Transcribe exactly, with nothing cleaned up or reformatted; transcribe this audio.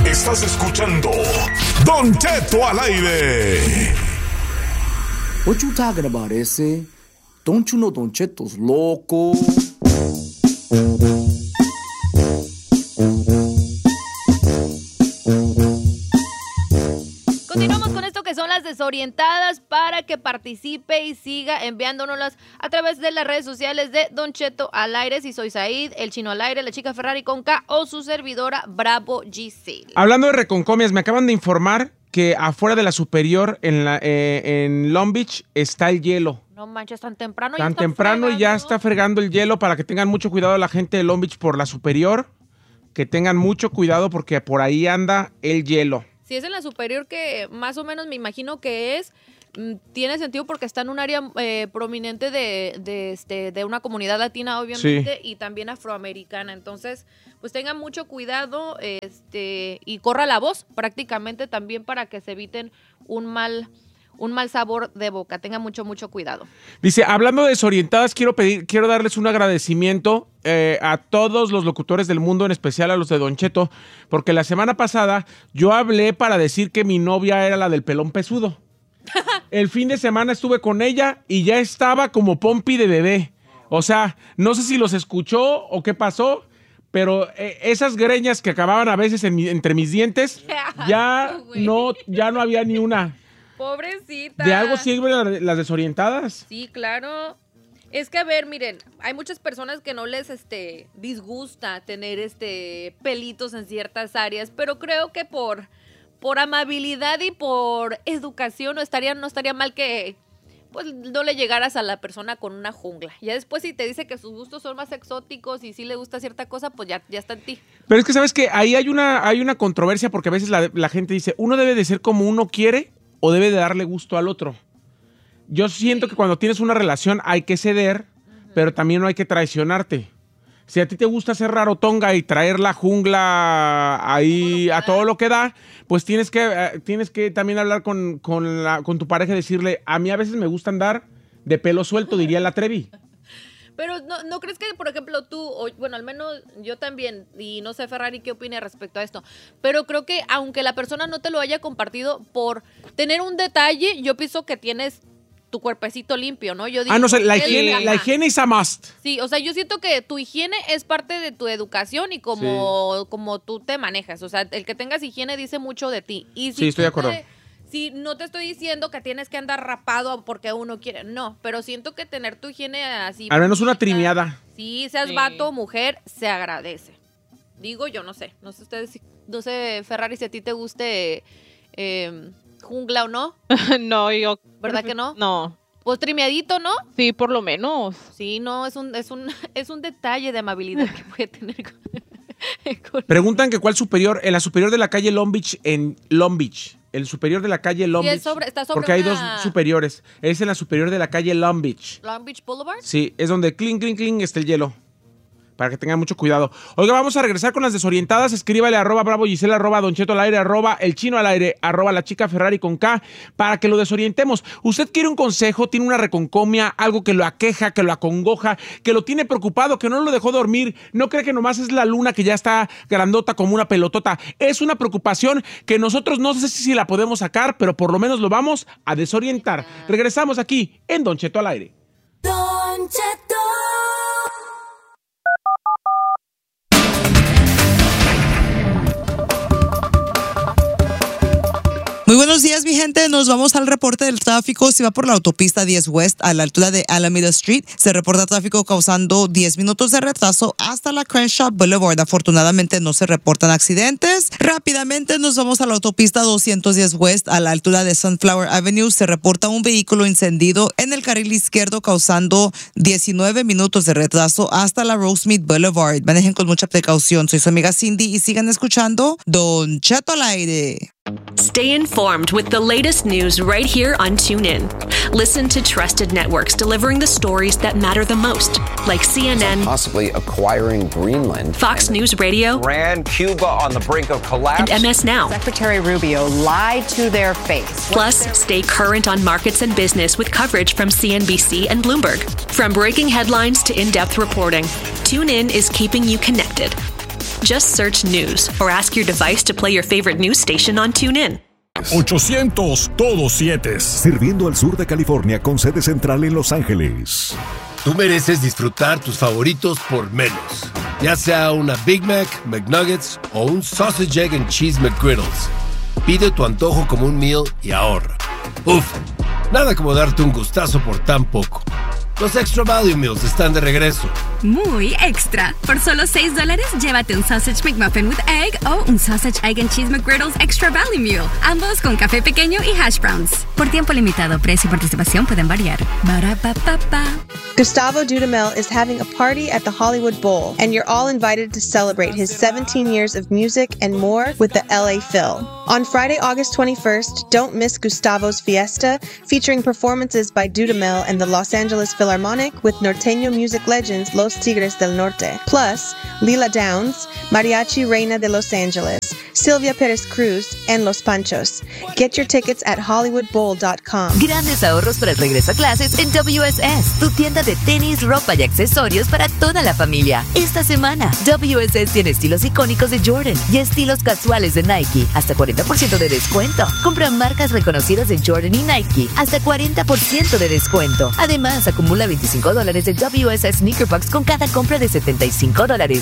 Estás escuchando Don Cheto al aire. What you talking about, ese? Don't you know Don Cheto's loco? Continuamos con esto que son las desorientadas para que participe y siga enviándonoslas a través de las redes sociales de Don Cheto al aire. Si soy Said, el Chino al aire, la chica Ferrari con K o su servidora Bravo Giselle. Hablando de reconcomias, me acaban de informar que afuera de la Superior en, la, eh, en Long Beach está el hielo. No manches, tan temprano. Tan temprano fregando. Y ya está fregando el hielo para que tengan mucho cuidado la gente de Long Beach por la Superior. Que tengan mucho cuidado porque por ahí anda el hielo. Si es en la Superior, que más o menos me imagino que es, tiene sentido porque está en un área eh, prominente de, de, este, de una comunidad latina, obviamente, sí, y también afroamericana. Entonces, pues tengan mucho cuidado este, y corra la voz prácticamente también para que se eviten un mal... un mal sabor de boca. Tengan mucho, mucho cuidado. Dice, hablando de desorientadas, quiero pedir, quiero darles un agradecimiento eh, a todos los locutores del mundo, en especial a los de Don Cheto, porque la semana pasada yo hablé para decir que mi novia era la del pelón pesudo. El fin de semana estuve con ella y ya estaba como pompi de bebé. O sea, no sé si los escuchó o qué pasó, pero eh, esas greñas que acababan a veces en mi, entre mis dientes, ya no, ya no había ni una. Pobrecita. ¿De algo sirven las desorientadas? Sí, claro. Es que, a ver, miren, hay muchas personas que no les este, disgusta tener este pelitos en ciertas áreas, pero creo que por, por amabilidad y por educación no estaría, no estaría mal que pues no le llegaras a la persona con una jungla. Ya después si te dice que sus gustos son más exóticos y si le gusta cierta cosa, pues ya, ya está en ti. Pero es que, ¿sabes qué? Ahí hay una, hay una controversia porque a veces la, la gente dice, uno debe de ser como uno quiere o debe de darle gusto al otro. Yo siento sí. que cuando tienes una relación hay que ceder, uh-huh. pero también no hay que traicionarte. Si a ti te gusta ser rarotonga y traer la jungla ahí todo a todo lo que da, pues tienes que, eh, tienes que también hablar con, con, la, con tu pareja y decirle, a mí a veces me gusta andar de pelo suelto, diría la Trevi. Pero ¿no, no crees que, por ejemplo, tú, o, bueno, al menos yo también, y no sé, Ferrari, qué opina respecto a esto, pero creo que aunque la persona no te lo haya compartido por tener un detalle, yo pienso que tienes tu cuerpecito limpio, ¿no? Yo digo, ah, no sé, la higiene, la higiene is a must. Sí, o sea, yo siento que tu higiene es parte de tu educación y como, sí. como tú te manejas. O sea, el que tengas higiene dice mucho de ti. Y si sí, estoy de acuerdo. Te, Sí, no te estoy diciendo que tienes que andar rapado porque uno quiere, no, pero siento que tener tu higiene así... Al menos una trimeada. Sí, seas sí. vato o mujer, se agradece. Digo yo, no sé, no sé ustedes, no sé, Ferrari, si a ti te guste eh, jungla o no. No, yo... ¿Verdad que no? No. Pues trimeadito, ¿no? Sí, por lo menos. Sí, no, es un, es un, es un detalle de amabilidad que puede tener con... con... Preguntan que cuál superior, en la superior de la calle Long Beach, en Long Beach. El superior de la calle Long Beach. Sí, sobre, está sobre porque hay una... dos superiores. Es en la superior de la calle Long Beach. Long Beach Boulevard. Sí, es donde clink, clink, clink está el hielo. Para que tengan mucho cuidado. Oiga, vamos a regresar con las desorientadas. Escríbale arroba Bravo Giselle, arroba Don Cheto al aire, arroba El Chino al aire, arroba La Chica Ferrari con K, para que lo desorientemos. ¿Usted quiere un consejo? ¿Tiene una reconcomia? ¿Algo que lo aqueja, que lo acongoja, que lo tiene preocupado, que no lo dejó dormir? ¿No cree que nomás es la luna que ya está grandota como una pelotota? Es una preocupación que nosotros no sé si la podemos sacar, pero por lo menos lo vamos a desorientar. Regresamos aquí en Don Cheto al aire. Don Cheto. Muy buenos días, mi gente. Nos vamos al reporte del tráfico. Si va por la autopista diez West a la altura de Alameda Street, se reporta tráfico causando diez minutos de retraso hasta la Crenshaw Boulevard. Afortunadamente no se reportan accidentes. Rápidamente nos vamos a la autopista doscientos diez West a la altura de Sunflower Avenue. Se reporta un vehículo encendido en el carril izquierdo causando diecinueve minutos de retraso hasta la Rosemead Boulevard. Manejen con mucha precaución. Soy su amiga Cindy y sigan escuchando Don Cheto al aire. Stay informed with the latest news right here on TuneIn. Listen to trusted networks delivering the stories that matter the most, like C N N, possibly acquiring Greenland, Fox News Radio, Iran, Cuba on the brink of collapse, and M S Now. Secretary Rubio lied to their face. Plus, stay current on markets and business with coverage from C N B C and Bloomberg. From breaking headlines to in-depth reporting, TuneIn is keeping you connected. Just search news or ask your device to play your favorite news station on TuneIn. ochocientos todos siete. Sirviendo al sur de California con sede central en Los Ángeles. Tú mereces disfrutar tus favoritos por menos. Ya sea una Big Mac, McNuggets o un Sausage, Egg and Cheese McGriddles. Pide tu antojo como un meal y ahorra. Uf, nada como darte un gustazo por tan poco. Los Extra Value Meals están de regreso. Muy extra. Por solo seis dólares, llévate un Sausage McMuffin with Egg o un Sausage, Egg and Cheese McGriddles Extra Value Meal. Ambos con café pequeño y hash browns. Por tiempo limitado, precio y participación pueden variar. Ba-da-ba-ba-ba. Gustavo Dudamel is having a party at the Hollywood Bowl, and you're all invited to celebrate his seventeen years of music and more with the L A Phil. On Friday, August twenty-first, don't miss Gustavo's Fiesta, featuring performances by Dudamel and the Los Angeles Philharmonic with norteño music legends Los Tigres del Norte, plus Lila Downs, Mariachi Reina de Los Angeles, Silvia Perez Cruz, and Los Panchos. Get your tickets at hollywood bowl dot com. Grandes ahorros para el regreso a clases en W S S, tu tienda de tenis, ropa y accesorios para toda la familia. Esta semana, W S S tiene estilos icónicos de Jordan y estilos casuales de Nike, hasta cuarenta por ciento de descuento. Compra marcas reconocidas de Jordan y Nike, hasta cuarenta por ciento de descuento. Además, acumula veinticinco dólares de W S S Sneaker Bucks con cada compra de setenta y cinco dólares.